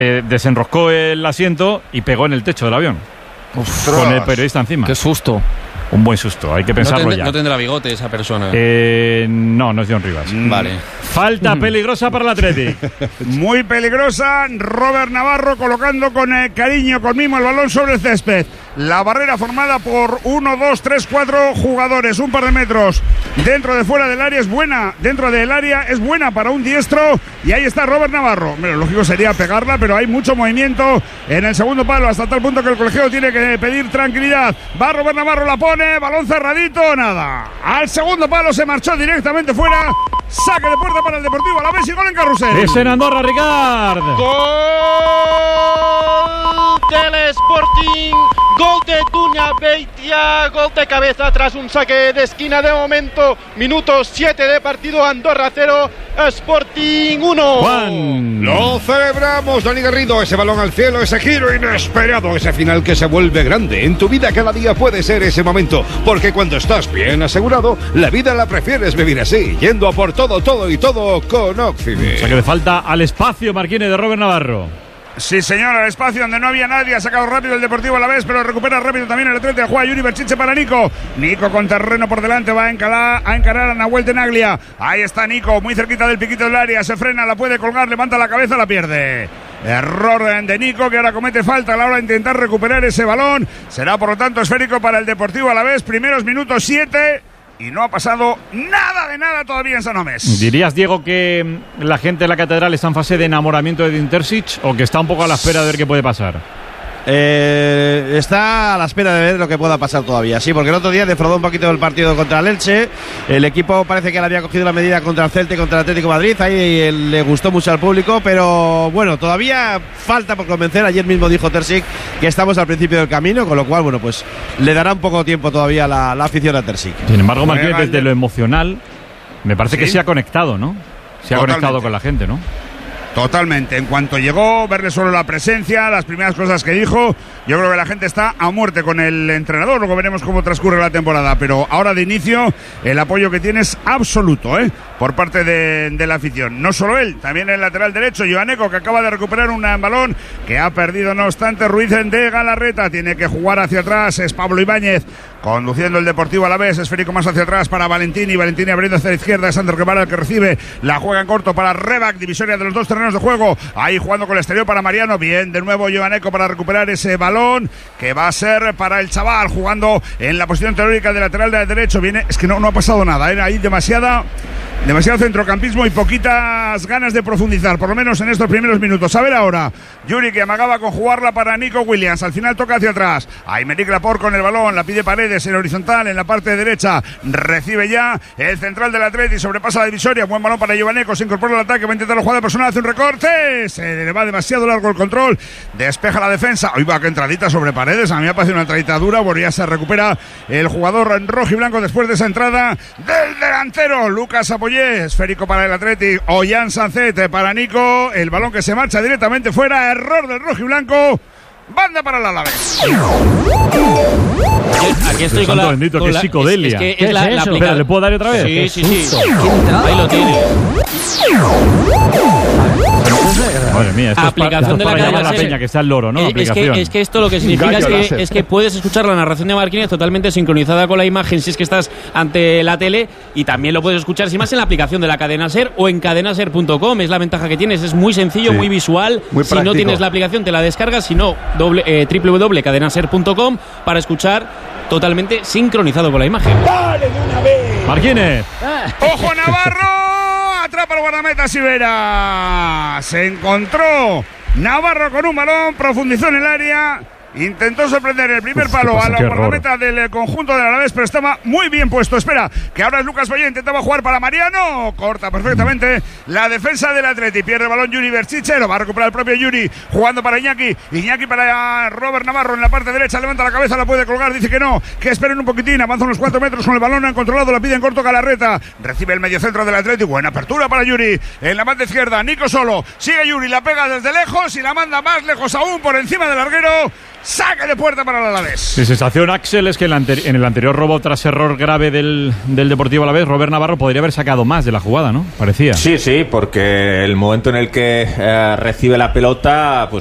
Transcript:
desenroscó el asiento y pegó en el techo del avión. Con el periodista encima. ¡Qué susto! Un buen susto, hay que pensarlo ya. No tendrá bigote esa persona. No es John Rivas. Vale. Falta peligrosa para el Athletic. Muy peligrosa. Robert Navarro colocando con cariño, con mimo el balón sobre el césped. La barrera formada por 1, 2, 3, 4 jugadores, un par de metros. Dentro de fuera del área es buena. Dentro del área es buena para un diestro. Y ahí está Robert Navarro. Lo lógico sería pegarla, pero hay mucho movimiento en el segundo palo, hasta tal punto que el colegiado tiene que pedir tranquilidad. Va Robert Navarro, la pone, balón cerradito, nada. Al segundo palo se marchó directamente fuera. Saque de puerta para el Deportivo Alavés y gol en Carrusel. Es en Andorra, Ricard. Gol del Sporting. Gol de Duña Beitia, gol de cabeza tras un saque de esquina de momento. Minuto 7 de partido, Andorra 0, Sporting 1. Juan. Lo celebramos, Dani Garrido, ese balón al cielo, ese giro inesperado, ese final que se vuelve grande. En tu vida cada día puede ser ese momento, porque cuando estás bien asegurado, la vida la prefieres vivir así, yendo a por todo y todo con Oxide. Saque de falta al espacio, Marquines, de Robert Navarro. Sí, señor, al espacio donde no había nadie. Ha sacado rápido el Deportivo Alavés, pero recupera rápido también el Atleti. Juega Yuri Berchiche para Nico. Nico con terreno por delante, va a encarar a Nahuel Tenaglia. Ahí está Nico, muy cerquita del piquito del área. Se frena, la puede colgar, levanta la cabeza, la pierde. Error de Nico, que ahora comete falta a la hora de intentar recuperar ese balón. Será, por lo tanto, esférico para el Deportivo Alavés. Primeros minutos 7. Y no ha pasado nada de nada todavía en San Mamés. ¿Dirías, Diego, que la gente de la Catedral está en fase de enamoramiento de Dintersic o que está un poco a la espera de ver qué puede pasar? Está a la espera de ver lo que pueda pasar todavía. Sí, porque el otro día defraudó un poquito el partido contra el Elche. El equipo parece que le había cogido la medida contra el Celta y contra el Atlético de Madrid. Ahí le gustó mucho al público, pero bueno, todavía falta por convencer. Ayer mismo dijo Terzic que estamos al principio del camino, con lo cual, bueno, pues le dará un poco tiempo todavía la afición a Terzic. Sin embargo, Marqués, desde lo emocional, me parece que se ha conectado, ¿no? Se ha conectado con la gente, ¿no? Totalmente. En cuanto llegó, verle solo la presencia, las primeras cosas que dijo, yo creo que la gente está a muerte con el entrenador. Luego veremos cómo transcurre la temporada, pero ahora de inicio el apoyo que tiene es absoluto, por parte de la afición. No solo él, también el lateral derecho, Joaneco, que acaba de recuperar un balón que ha perdido, no obstante, Ruiz de Galarreta. Tiene que jugar hacia atrás, es Pablo Ibáñez conduciendo el Deportivo Alavés, esférico más hacia atrás para Valentini abriendo hacia la izquierda, es Ander Guevara el que recibe, la juega en corto para Rebac, divisoria de los dos terrenos de juego, ahí jugando con el exterior para Mariano, bien, de nuevo Joaneco para recuperar ese balón, que va a ser para el chaval, jugando en la posición teórica de lateral de derecho, viene, es que no ha pasado nada, ahí demasiado centrocampismo y poquitas ganas de profundizar, por lo menos en estos primeros minutos. A ver ahora, Yuri, que amagaba con jugarla para Nico Williams, al final toca hacia atrás, Aymeric Laporte con el balón, la pide Paredes en horizontal, en la parte derecha, recibe ya el central del Atleti, sobrepasa la divisoria, buen balón para Jovaneco, se incorpora al ataque, va a intentar la jugada personal, hace un recorte, se le va demasiado largo el control, despeja la defensa, hoy va que entradita sobre Paredes, a mí me ha parecido una entradita dura, porque ya se recupera el jugador en rojo y blanco después de esa entrada del delantero, Lucas Apoyé, esférico para el Atleti, Ollán Sancet para Nico, el balón que se marcha directamente fuera, error del rojo y blanco, banda para el Alavés. Aquí estoy con la... bendito, con que psicodelia. Es que es la aplicación. Espera, ¿le puedo dar otra vez? Sí. Ahí lo tiene. Madre mía, esto aplicación de la para llamar a la cadena peña que sea el loro, ¿no? Es que esto lo que significa es que puedes escuchar la narración de Marquines totalmente sincronizada con la imagen si es que estás ante la tele, y también lo puedes escuchar sin más en la aplicación de la Cadena Ser o en cadenaser.com. Es la ventaja que tienes, es muy sencillo, muy visual. Muy si práctico. no tienes la aplicación te la descargas, si no www.cadenaser.com para escuchar totalmente sincronizado con la imagen. ¡Dale de una vez! Marquines. ¡Ojo Navarro! Atrapa el guardameta Sivera. Se encontró Navarro con un balón, profundizó en el área, intentó sorprender el primer palo a la guardameta del conjunto del Alavés, pero estaba muy bien puesto. Espera, que ahora es Lucas Valle, intentaba jugar para Mariano, corta perfectamente la defensa del Atleti, pierde el balón Yuri Berchiche, lo va a recuperar el propio Yuri, jugando para Iñaki para Robert Navarro en la parte derecha, levanta la cabeza, la puede colgar, dice que no, que esperen un poquitín, avanza unos 4 metros con el balón, han controlado, la pide en corto Galarreta, recibe el mediocentro del Atleti, buena apertura para Yuri, en la banda izquierda, Nico solo, sigue Yuri, la pega desde lejos y la manda más lejos aún por encima del larguero. saque de puerta para el Alavés. Mi sensación, Axel, es que en el anterior robo tras error grave del Deportivo Alavés, Robert Navarro podría haber sacado más de la jugada, ¿no? Parecía. Sí, porque el momento en el que recibe la pelota, pues